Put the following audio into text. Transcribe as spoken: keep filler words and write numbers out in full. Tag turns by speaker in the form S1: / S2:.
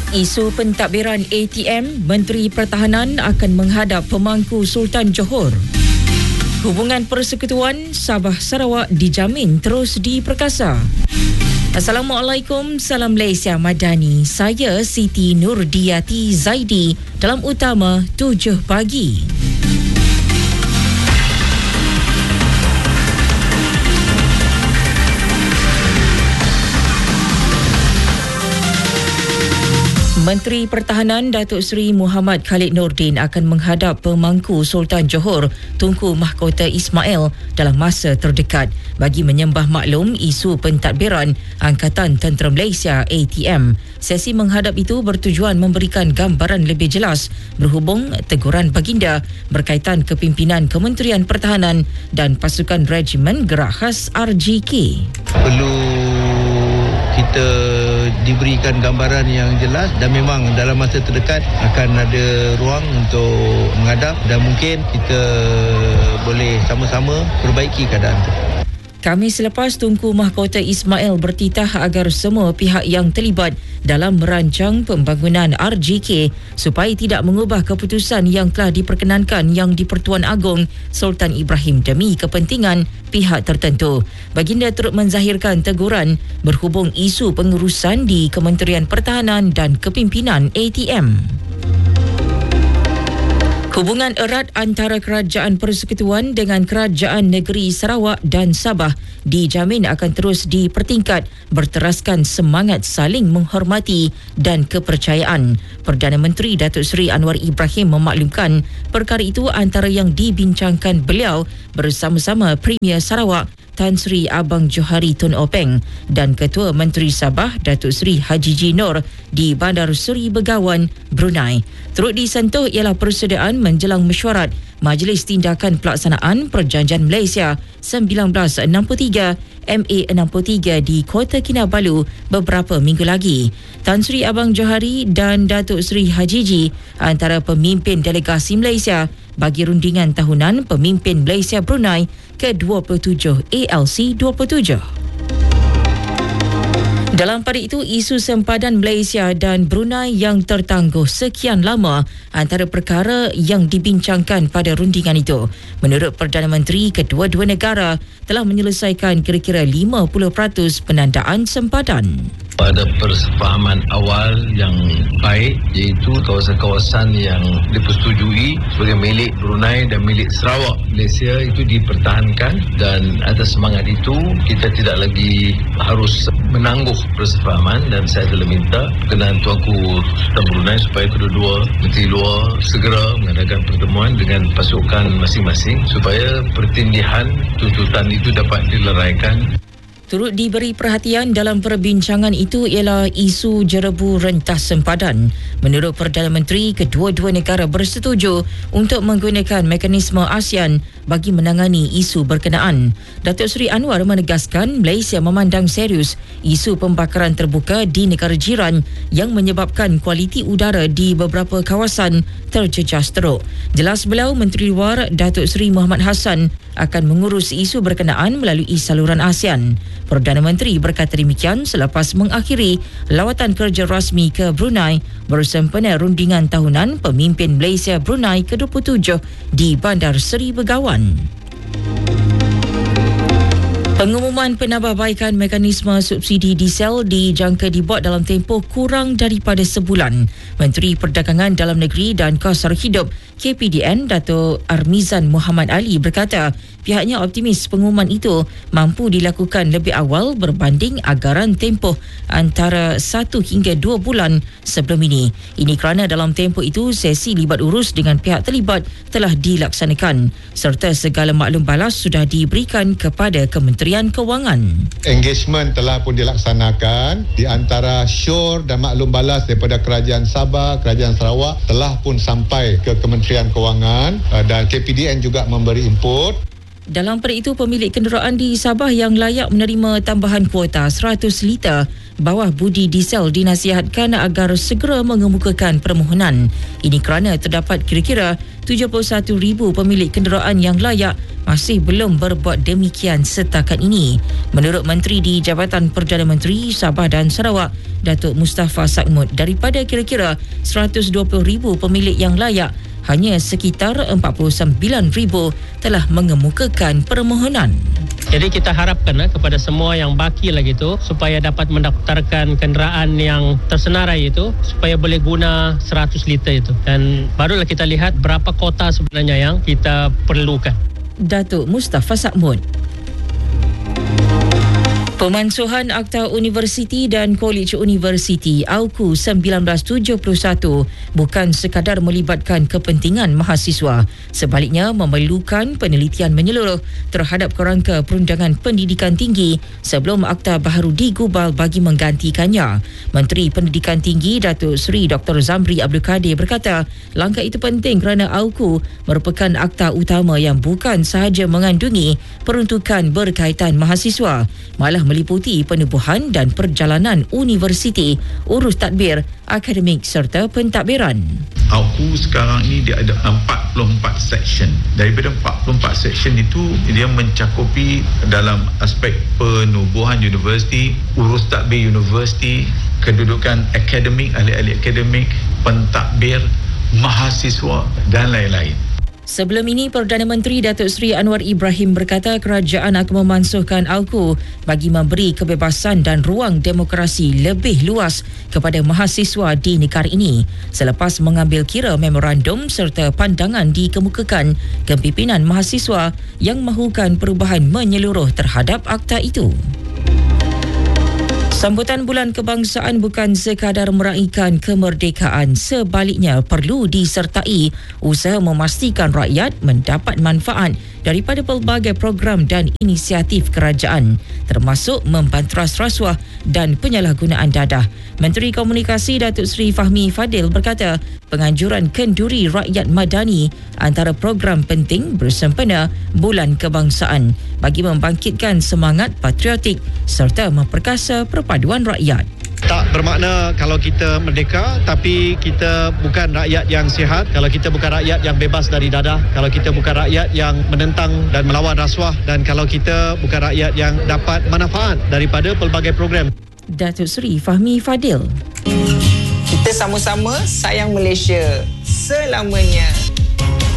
S1: Isu pentadbiran A T M, Menteri Pertahanan akan menghadap pemangku Sultan Johor. Hubungan persekutuan Sabah Sarawak dijamin terus diperkasa. Assalamualaikum, salam Malaysia Madani. Saya Siti Nurdiati Zaidi dalam utama tujuh pagi. Menteri Pertahanan Datuk Seri Muhammad Khalid Nordin akan menghadap pemangku Sultan Johor Tunku Mahkota Ismail dalam masa terdekat bagi menyembah maklum isu pentadbiran Angkatan Tentera Malaysia A T M. Sesi menghadap itu bertujuan memberikan gambaran lebih jelas berhubung teguran baginda berkaitan kepimpinan Kementerian Pertahanan dan pasukan Regimen Gerak Khas R G K.
S2: Perlu kita diberikan gambaran yang jelas dan memang dalam masa terdekat akan ada ruang untuk menghadap dan mungkin kita boleh sama-sama perbaiki keadaan itu.
S1: Khamis selepas, Tunku Mahkota Ismail bertitah agar semua pihak yang terlibat dalam merancang pembangunan R G K supaya tidak mengubah keputusan yang telah diperkenankan Yang di-Pertuan Agong Sultan Ibrahim demi kepentingan pihak tertentu. Baginda turut menzahirkan teguran berhubung isu pengurusan di Kementerian Pertahanan dan kepimpinan A T M. Hubungan erat antara Kerajaan Persekutuan dengan Kerajaan Negeri Sarawak dan Sabah dijamin akan terus dipertingkat berteraskan semangat saling menghormati dan kepercayaan. Perdana Menteri Datuk Seri Anwar Ibrahim memaklumkan perkara itu antara yang dibincangkan beliau bersama-sama Premier Sarawak Tan Sri Abang Johari Tun Openg dan Ketua Menteri Sabah Datuk Seri Haji G. Nur di Bandar Seri Begawan, Brunei. Turut disentuh ialah persediaan menjelang mesyuarat Majlis Tindakan Pelaksanaan Perjanjian Malaysia sembilan belas enam puluh tiga M A enam puluh tiga di Kota Kinabalu beberapa minggu lagi. Tan Sri Abang Johari dan Datuk Seri Haji G antara pemimpin delegasi Malaysia bagi rundingan tahunan Pemimpin Malaysia Brunei ke dua puluh tujuh A L C dua puluh tujuh. Dalam pada itu, isu sempadan Malaysia dan Brunei yang tertangguh sekian lama antara perkara yang dibincangkan pada rundingan itu. Menurut Perdana Menteri, kedua-dua negara telah menyelesaikan kira-kira lima puluh peratus penandaan sempadan.
S3: Ada persefahaman awal yang baik, iaitu kawasan-kawasan yang dipersetujui sebagai milik Brunei dan milik Sarawak Malaysia itu dipertahankan, dan atas semangat itu kita tidak lagi harus menangguh persefahaman, dan saya telah minta berkenaan Tuanku Sultan Brunei supaya kedua-dua Menteri Luar segera mengadakan pertemuan dengan pasukan masing-masing supaya pertindihan tuntutan itu dapat dileraikan.
S1: Turut diberi perhatian dalam perbincangan itu ialah isu jerebu rentas sempadan. Menurut Perdana Menteri, kedua-dua negara bersetuju untuk menggunakan mekanisme ASEAN bagi menangani isu berkenaan. Datuk Seri Anwar menegaskan Malaysia memandang serius isu pembakaran terbuka di negara jiran yang menyebabkan kualiti udara di beberapa kawasan terjejas teruk. Jelas beliau, Menteri Luar Datuk Seri Muhammad Hassan akan mengurus isu berkenaan melalui saluran ASEAN. Perdana Menteri berkata demikian selepas mengakhiri lawatan kerja rasmi ke Brunei bersempena rundingan tahunan Pemimpin Malaysia Brunei ke dua puluh tujuh di Bandar Seri Begawan. Pengumuman penambahbaikan mekanisme subsidi diesel dijangka dibuat dalam tempoh kurang daripada sebulan. Menteri Perdagangan Dalam Negeri dan Kos Sara Hidup K P D N Dato' Armizan Muhammad Ali berkata pihaknya optimis pengumuman itu mampu dilakukan lebih awal berbanding agaran tempoh antara satu hingga dua bulan sebelum ini. Ini kerana dalam tempoh itu sesi libat urus dengan pihak terlibat telah dilaksanakan serta segala maklum balas sudah diberikan kepada Kementerian Kewangan.
S4: Engagement telah pun dilaksanakan di antara syur dan maklum balas daripada Kerajaan Sabah, Kerajaan Sarawak telah pun sampai ke Kementerian Kewangan dan K P D N juga memberi input.
S1: Dalam pada itu, pemilik kenderaan di Sabah yang layak menerima tambahan kuota seratus liter bawah budi diesel dinasihatkan agar segera mengemukakan permohonan. Ini kerana terdapat kira-kira tujuh puluh satu ribu pemilik kenderaan yang layak masih belum berbuat demikian setakat ini. Menurut Menteri di Jabatan Perdana Menteri Sabah dan Sarawak, Datuk Mustafa Sakmud, daripada kira-kira seratus dua puluh ribu pemilik yang layak, hanya sekitar empat puluh sembilan ribu telah mengemukakan permohonan.
S5: Jadi kita harapkan eh, kepada semua yang baki lagi tu supaya dapat mendaftarkan kenderaan yang tersenarai itu supaya boleh guna seratus liter itu, dan barulah kita lihat berapa kota sebenarnya yang kita perlukan.
S1: Datuk Mustafa Sakmud. Pemansuhan Akta Universiti dan Kolej Universiti A U K U sembilan belas tujuh puluh satu bukan sekadar melibatkan kepentingan mahasiswa, sebaliknya memerlukan penelitian menyeluruh terhadap kerangka perundangan pendidikan tinggi sebelum akta baharu digubal bagi menggantikannya. Menteri Pendidikan Tinggi Datuk Seri Doktor Zamri Abdul Kadir berkata, langkah itu penting kerana A U K U merupakan akta utama yang bukan sahaja mengandungi peruntukan berkaitan mahasiswa, malah meliputi penubuhan dan perjalanan universiti, urus tadbir, akademik serta pentadbiran.
S6: A U K U sekarang ini dia ada empat puluh empat section. Daripada empat puluh empat section itu, dia mencakupi dalam aspek penubuhan universiti, urus tadbir universiti, kedudukan akademik, ahli-ahli akademik, pentadbir, mahasiswa dan lain-lain.
S1: Sebelum ini, Perdana Menteri Datuk Seri Anwar Ibrahim berkata kerajaan akan memansuhkan A U K U bagi memberi kebebasan dan ruang demokrasi lebih luas kepada mahasiswa di negara ini selepas mengambil kira memorandum serta pandangan dikemukakan kepimpinan mahasiswa yang mahukan perubahan menyeluruh terhadap akta itu. Sambutan Bulan Kebangsaan bukan sekadar meraihkan kemerdekaan, sebaliknya perlu disertai usaha memastikan rakyat mendapat manfaat daripada pelbagai program dan inisiatif kerajaan, termasuk membanteras rasuah dan penyalahgunaan dadah. Menteri Komunikasi Datuk Seri Fahmi Fadil berkata, penganjuran kenduri rakyat madani antara program penting bersempena Bulan Kebangsaan bagi membangkitkan semangat patriotik serta memperkasa perpaduan rakyat.
S7: Tak bermakna kalau kita merdeka tapi kita bukan rakyat yang sihat, kalau kita bukan rakyat yang bebas dari dadah, kalau kita bukan rakyat yang menentang dan melawan rasuah, dan kalau kita bukan rakyat yang dapat manfaat daripada pelbagai program.
S1: Datuk Seri Fahmi Fadil.
S8: Kita sama-sama sayang Malaysia selamanya.